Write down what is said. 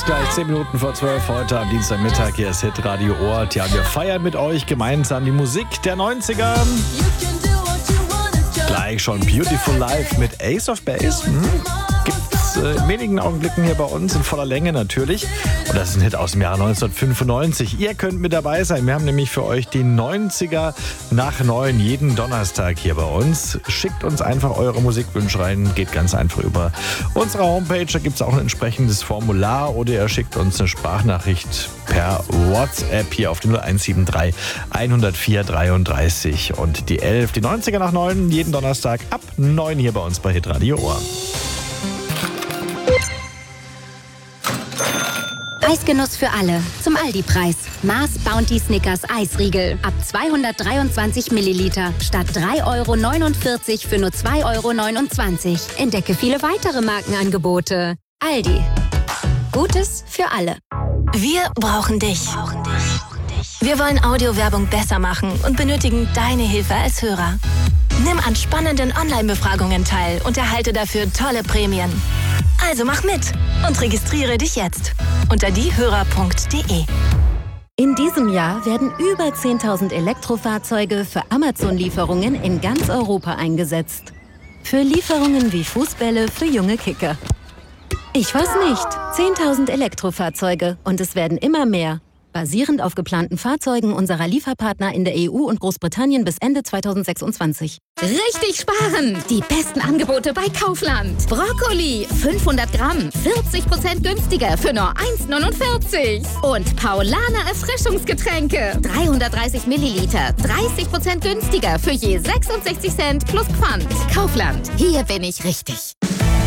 gleich 10 Minuten vor 12 heute am Dienstagmittag. Hier ist Hitradio Ohr. Ja, wir feiern mit euch gemeinsam die Musik der 90er. Gleich schon Beautiful Life mit Ace of Base. Gibt's in wenigen Augenblicken hier bei uns in voller Länge natürlich. Und das ist ein Hit aus dem Jahr 1995. Ihr könnt mit dabei sein. Wir haben nämlich für euch die 90er nach 9 jeden Donnerstag hier bei uns. Schickt uns einfach eure Musikwünsche rein. Geht ganz einfach über unsere Homepage. Da gibt es auch ein entsprechendes Formular. Oder ihr schickt uns eine Sprachnachricht per WhatsApp hier auf die 0173 104 33 und die 11. Die 90er nach 9 jeden Donnerstag ab 9 hier bei uns bei Hitradio Ohr. Eisgenuss für alle. Zum Aldi-Preis. Mars Bounty Snickers Eisriegel. Ab 223 Milliliter. Statt 3,49 € für nur 2,29 €. Entdecke viele weitere Markenangebote. Aldi. Gutes für alle. Wir brauchen dich. Wir wollen Audiowerbung besser machen und benötigen deine Hilfe als Hörer. Nimm an spannenden Online-Befragungen teil und erhalte dafür tolle Prämien. Also mach mit und registriere dich jetzt unter diehörer.de. In diesem Jahr werden über 10.000 Elektrofahrzeuge für Amazon-Lieferungen in ganz Europa eingesetzt. Für Lieferungen wie Fußbälle für junge Kicker. Ich weiß nicht. 10.000 Elektrofahrzeuge und es werden immer mehr. Basierend auf geplanten Fahrzeugen unserer Lieferpartner in der EU und Großbritannien bis Ende 2026. Richtig sparen! Die besten Angebote bei Kaufland. Brokkoli, 500 Gramm, 40% günstiger für nur 1,49 €. Und Paulaner Erfrischungsgetränke, 330 Milliliter, 30% günstiger für je 66 Cent plus Pfand. Kaufland, hier bin ich richtig.